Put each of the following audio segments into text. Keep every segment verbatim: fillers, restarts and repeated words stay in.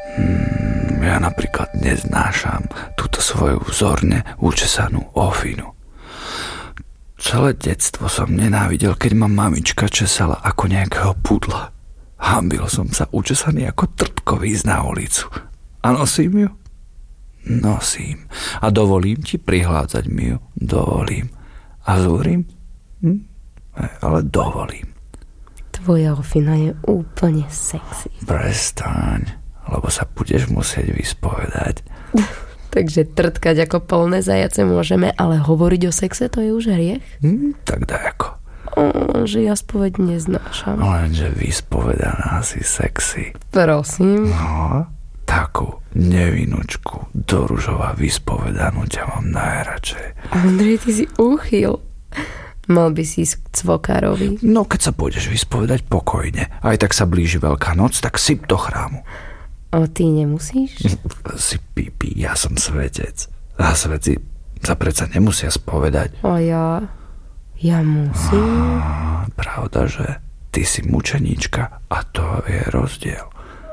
Hmm, ja napríklad neznášam túto svoju vzorne učesanú ofinu. Celé detstvo som nenávidel, keď ma mamička česala ako nejakého pudla. Hanbil som sa učesaný ako trtko ísť na ulicu. A nosím ju? Nosím. A dovolím ti prihládzať mi ju? Dovolím. A zúrim? Hm? Ale dovolím. Tvoja ofina je úplne sexy. Prestaň, lebo sa budeš musieť vyspovedať. Takže trtkať ako polné zajace môžeme, ale hovoriť o sexe to je už hriech? Hm, tak dajako. O, že ja spoveď neznášam. Lenže vyspovedaná si sexy. Prosím. No, takú nevinučku do ružova vyspovedanú ťa mám najradšej. Andrej, ty si úchyl. Mal by si ísť k cvokárovi. No, keď sa pôjdeš vyspovedať pokojne. Aj tak sa blíži Veľká noc, tak syp do chrámu. A ty nemusíš? Si pipi, ja som svetec. A sveci sa predsa nemusia spovedať. A ja... Ja musím. A, pravda, že ty si mučeníčka a to je rozdiel.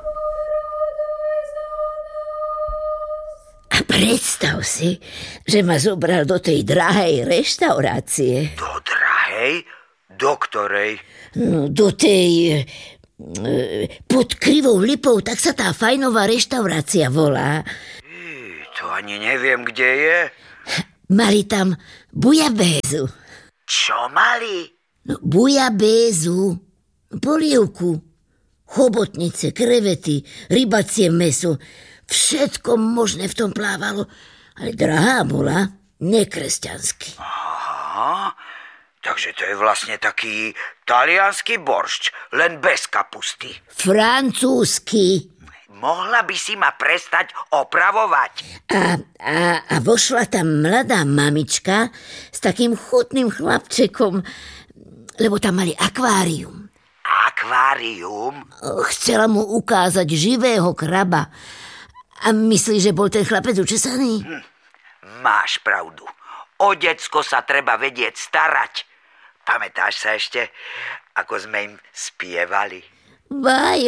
A predstav si, že ma zobral do tej drahej reštaurácie. Do drahej? Do ktorej? No, do tej... Pod Krivou lipou, tak sa tá fajnová reštaurácia volá. Í, to ani neviem, kde je. Mali tam bujabézu. Čo mali? No, bujabézu, polievku, chobotnice, krevety, rybacie mäso. Všetko možné v tom plávalo, ale drahá bola, nekresťansky. Aha, takže to je vlastne taký taliansky boršč, len bez kapusty. Francúzsky. Mohla by si ma prestať opravovať. A, a, a vošla tam mladá mamička s takým chutným chlapčekom, lebo tam mali akvárium. Akvárium? Chcela mu ukázať živého kraba. A myslíš, že bol ten chlapec učesaný? Hm, máš pravdu. O decko sa treba vedieť starať. Pamätáš sa ešte, ako sme im spievali? Vaj,